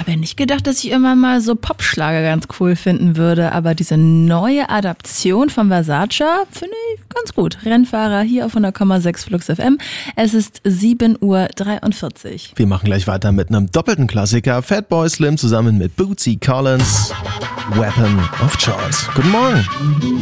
habe ja nicht gedacht, dass ich immer mal so Popschlager ganz cool finden würde, aber diese neue Adaption von Versace finde ich ganz gut. Rennfahrer hier auf 100,6 Flux FM. Es ist 7:43 Uhr. Wir machen gleich weiter mit einem doppelten Klassiker. Fatboy Slim zusammen mit Bootsy Collins. Weapon of Choice. Guten Morgen.